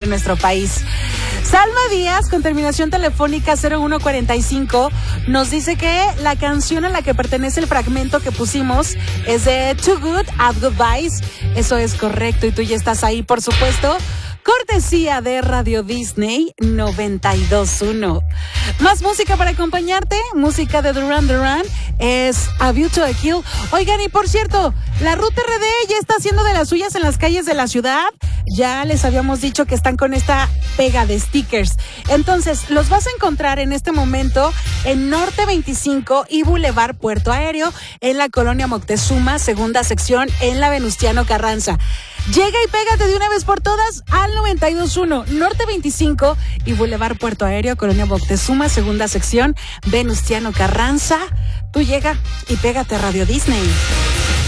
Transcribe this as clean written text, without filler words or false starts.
nuestro país. Salma Díaz, con terminación telefónica 0145, nos dice que la canción a la que pertenece el fragmento que pusimos es de Too Good at Goodbyes. Eso es correcto y tú ya estás ahí, por supuesto. Cortesía de Radio Disney 92.1. Más música para acompañarte, música de Duran Duran, es A View to a Kill. Oigan, y por cierto, la Ruta RD ya está haciendo de las suyas en las calles de la ciudad. Ya les habíamos dicho que están con esta pega de stickers. Entonces, los vas a encontrar en este momento en Norte 25 y Boulevard Puerto Aéreo, en la colonia Moctezuma, segunda sección, en la Venustiano Carranza. Llega y pégate de una vez por todas al 92.1, Norte 25 y Boulevard Puerto Aéreo, colonia Moctezuma, segunda sección, Venustiano Carranza. Tú llega y pégate a Radio Disney.